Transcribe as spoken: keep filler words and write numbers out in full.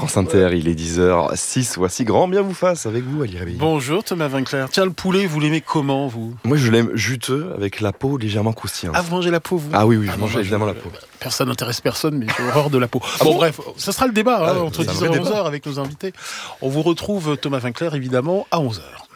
France Inter, il est dix heures six. Voici Grand Bien vous fasse avec vous, Ali Réveillé. Bonjour Thomas Vinclair. Tiens, le poulet, vous l'aimez comment, vous ? Moi, je l'aime juteux avec la peau légèrement croustillante. Ah, vous mangez la peau, vous ? Ah oui, oui, je ah, mange non, évidemment je, la peau. Personne n'intéresse personne, mais j'ai horreur de la peau. Ah bon, bon bref, ça sera le débat hein, ah, entre dix heures et onze heures avec nos invités. On vous retrouve, Thomas Vinclair, évidemment, à onze heures.